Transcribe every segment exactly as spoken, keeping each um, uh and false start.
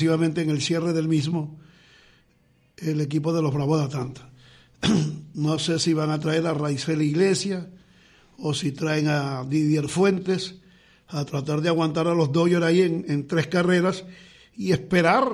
en el cierre del mismo el equipo de los Bravos de Atlanta. No sé si van a traer a Raisel Iglesias o si traen a Didier Fuentes a tratar de aguantar a los Dodgers ahí en, en tres carreras y esperar.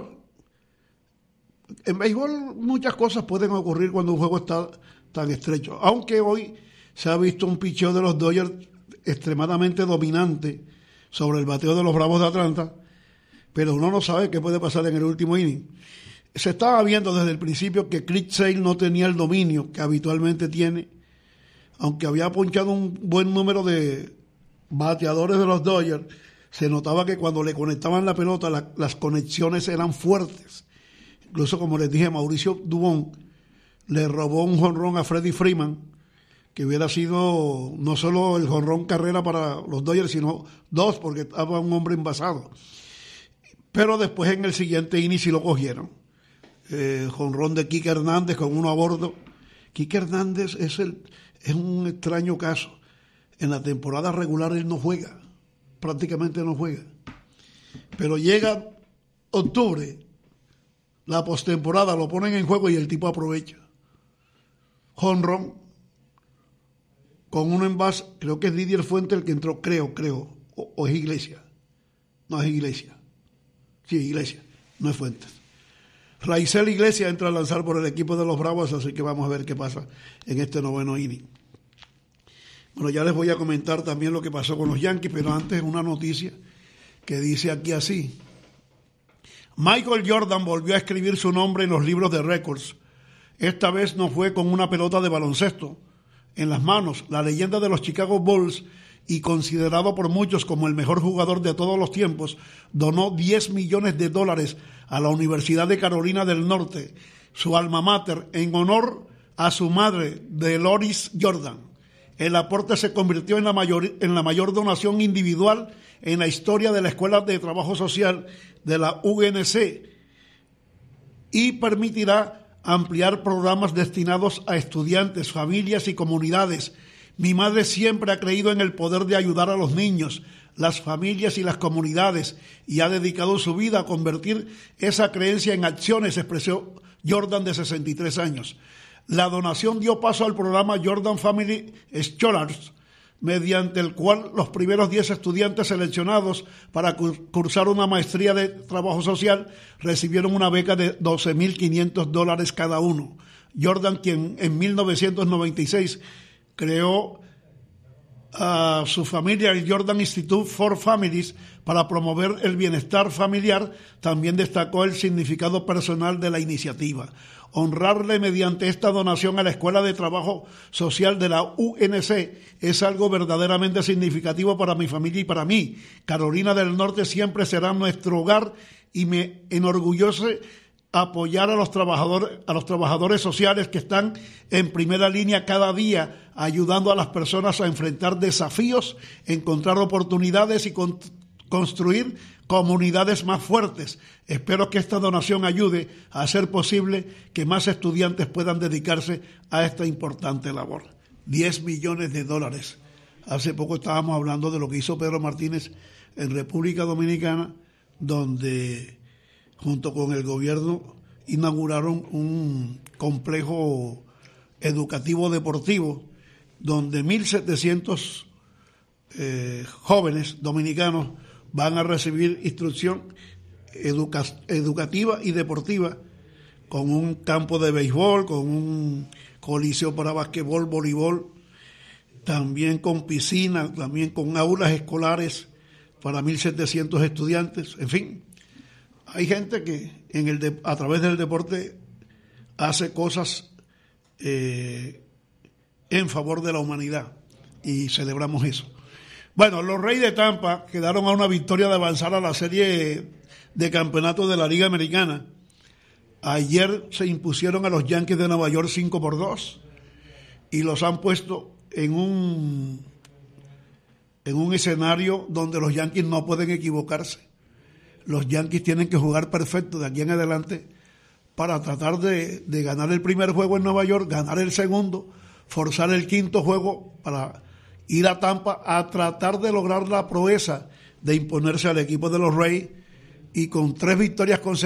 En béisbol muchas cosas pueden ocurrir cuando un juego está tan estrecho, aunque hoy se ha visto un picheo de los Dodgers extremadamente dominante sobre el bateo de los Bravos de Atlanta, pero uno no sabe qué puede pasar en el último inning. Se estaba viendo desde el principio que Chris Sale no tenía el dominio que habitualmente tiene, aunque había ponchado un buen número de bateadores de los Dodgers. Se notaba que cuando le conectaban la pelota la, las conexiones eran fuertes. Incluso, como les dije, Mauricio Dubón le robó un jonrón a Freddie Freeman, que hubiera sido no solo el jonrón carrera para los Dodgers, sino dos, porque estaba un hombre envasado. Pero después en el siguiente inning sí lo cogieron. Eh, jonrón de Kike Hernández con uno a bordo. Kike Hernández es, el, es un extraño caso. En la temporada regular él no juega, prácticamente no juega. Pero llega octubre, la postemporada, lo ponen en juego y el tipo aprovecha. Jonrón con un envase, creo que es Didier Fuentes el que entró, creo, creo, o, o es Iglesias. No es Iglesias. Sí, Iglesias, no es Fuentes. Raisel Iglesias entra a lanzar por el equipo de los Bravos, así que vamos a ver qué pasa en este noveno inning. Bueno, ya les voy a comentar también lo que pasó con los Yankees, pero antes una noticia que dice aquí así. Michael Jordan volvió a escribir su nombre en los libros de récords. Esta vez no fue con una pelota de baloncesto en las manos. La leyenda de los Chicago Bulls, y considerado por muchos como el mejor jugador de todos los tiempos, donó diez millones de dólares a la Universidad de Carolina del Norte, su alma mater, en honor a su madre, Dolores Jordan. El aporte se convirtió en la mayor, en la mayor donación individual en la historia de la Escuela de Trabajo Social de la U N C y permitirá ampliar programas destinados a estudiantes, familias y comunidades. Mi madre siempre ha creído en el poder de ayudar a los niños, las familias y las comunidades, y ha dedicado su vida a convertir esa creencia en acciones, expresó Jordan, de sesenta y tres años. La donación dio paso al programa Jordan Family Scholars, mediante el cual los primeros diez estudiantes seleccionados para cursar una maestría de trabajo social recibieron una beca de doce mil quinientos dólares cada uno. Jordan, quien en mil novecientos noventa y seis creó a su familia el Jordan Institute for Families para promover el bienestar familiar, también destacó el significado personal de la iniciativa. Honrarle mediante esta donación a la Escuela de Trabajo Social de la U N C es algo verdaderamente significativo para mi familia y para mí. Carolina del Norte siempre será nuestro hogar y me enorgullece apoyar a los trabajadores, a los trabajadores sociales que están en primera línea cada día, ayudando a las personas a enfrentar desafíos, encontrar oportunidades y con, construir comunidades más fuertes. Espero que esta donación ayude a hacer posible que más estudiantes puedan dedicarse a esta importante labor. diez millones de dólares. Hace poco estábamos hablando de lo que hizo Pedro Martínez en República Dominicana, donde junto con el gobierno inauguraron un complejo educativo deportivo donde mil setecientos eh, jóvenes dominicanos van a recibir instrucción educa- educativa y deportiva, con un campo de béisbol, con un coliseo para basquetbol, voleibol, también con piscina, también con aulas escolares para mil setecientos estudiantes. En fin, hay gente que en el de, a través del deporte hace cosas eh, en favor de la humanidad, y celebramos eso. Bueno, los Reyes de Tampa quedaron a una victoria de avanzar a la serie de campeonato de la Liga Americana. Ayer se impusieron a los Yankees de Nueva York cinco por dos y los han puesto en un en un escenario donde los Yankees no pueden equivocarse. Los Yankees tienen que jugar perfecto de aquí en adelante para tratar de, de ganar el primer juego en Nueva York, ganar el segundo, forzar el quinto juego para ir a Tampa a tratar de lograr la proeza de imponerse al equipo de los Reyes y con tres victorias consecutivas